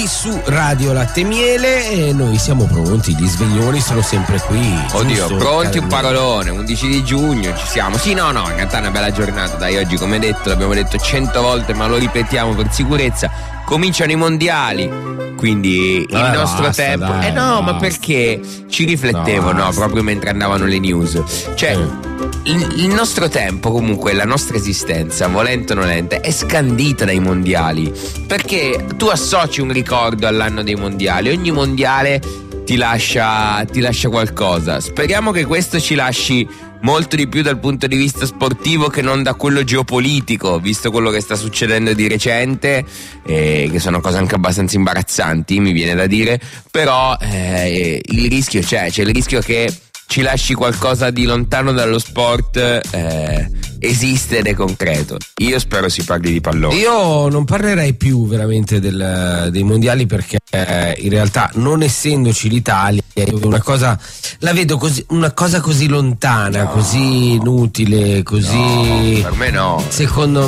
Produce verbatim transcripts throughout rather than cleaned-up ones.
Su Radio Latte Miele e noi siamo pronti, gli sveglioni sono sempre qui. Oddio, giusto, pronti un Carmine? parolone, undici di giugno ci siamo. Sì, no, no, in realtà è una bella giornata, dai, oggi come detto, l'abbiamo detto cento volte, ma lo ripetiamo per sicurezza. Cominciano i mondiali, quindi il Eh, nostro basta, tempo. dai, eh no, basta. ma perché ci riflettevo, No, no, basta. proprio mentre andavano le news. Cioè, il, il nostro tempo, comunque, la nostra esistenza, volente o nolente, è scandita dai mondiali. Perché tu associ un ricordo all'anno dei mondiali, ogni mondiale ti lascia, ti lascia qualcosa. Speriamo che questo ci lasci molto di più dal punto di vista sportivo che non da quello geopolitico, visto quello che sta succedendo di recente, eh, che sono cose anche abbastanza imbarazzanti, mi viene da dire, però eh, il rischio c'è, c'è il rischio che ci lasci qualcosa di lontano dallo sport, eh, esiste ed è concreto. Io spero si parli di pallone. Io non parlerei più veramente del, dei mondiali perché eh, in realtà, non essendoci l'Italia, una cosa la vedo così, una cosa così lontana, No. così inutile, così No, per me no. secondo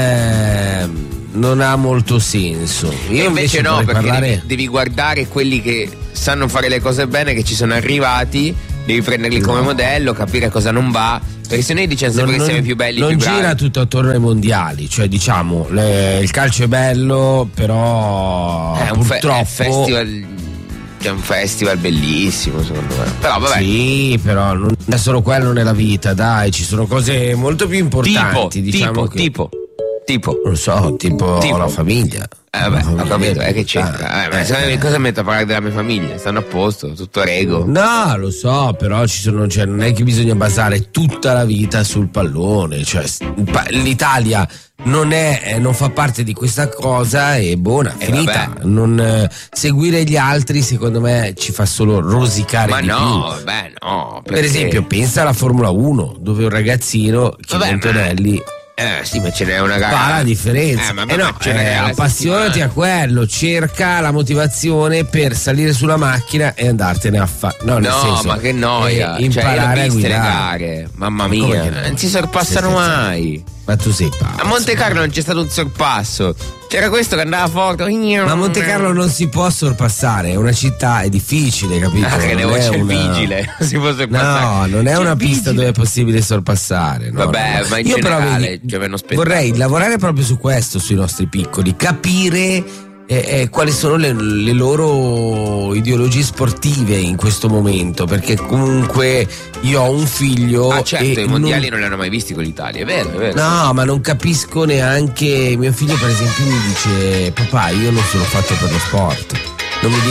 me non ha molto senso. Io E invece no, vorrei perché parlare... devi, devi guardare quelli che sanno fare le cose bene, che ci sono arrivati, devi prenderli come No. modello, capire cosa non va, perché se noi diciamo sempre che siamo i più belli, non più bravi. gira tutto attorno ai mondiali, cioè diciamo le- il calcio è bello, però È un fe- purtroppo è festival, è un festival bellissimo secondo me. Però vabbè. sì, però non è solo quello nella vita, dai, ci sono cose molto più Tipo, importanti, diciamo tipo, che, tipo, tipo. non lo so, tipo, Tipo. la famiglia. Eh vabbè, La ho famiglia capito, è eh, che c'entra? Eh, ma eh, secondo me eh. cosa metto a parlare della mia famiglia? Stanno a posto, tutto rego. No, lo so, però ci sono, cioè, non è che bisogna basare tutta la vita sul pallone, cioè pa- l'Italia non è, eh, non fa parte di questa cosa e buona, Eh, finita. vabbè. Non eh, seguire gli altri, secondo me, ci fa solo rosicare Ma di no, più. beh no. Per perché- esempio, pensa alla Formula uno, dove un ragazzino, Chico Vabbè, ma- Antonelli, Eh sì, ma ce n'è una gara. fa la differenza. Eh, ma, Eh ma no, c'è una eh, gara alla appassionati settimana. a quello, cerca la motivazione per salire sulla macchina e andartene a fare. No, nel No, senso, ma che noia. eh, Cioè, io imparare l'ho a viste le guidare. gare. Mamma Ma come mia, che no? non si sorpassano Stai mai. Ma tu sei pazzo. A Monte Carlo non c'è stato un sorpasso. C'era questo che andava forte. Ma a Monte Carlo non si può sorpassare, è una città, è difficile, capito? Ah, che Non ne è c'è il una- vigile. Non si può sorpassare. No, non è C'è una il pista vigile. dove è possibile sorpassare. No, Vabbè, no, no. ma in Io però generale, vedi, cioè, uno spettacolo. vorrei lavorare proprio su questo, sui nostri piccoli, capire eh, eh, quali sono le, le loro ideologie sportive in questo momento, perché comunque io ho un figlio Ah, certo, e i mondiali non- non li hanno mai visti con l'Italia, è vero, è vero. No, ma non capisco neanche. Mio figlio, per esempio, mi dice: papà, io non sono fatto per lo sport. Non mi